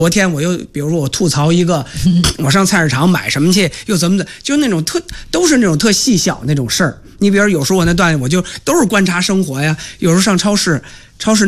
昨天我又比如说我吐槽一个，我上菜市场买什么去，又怎么的，就那种都是那种特细小那种事儿。你比如有时候我那段子我就都是观察生活呀，有时候上超市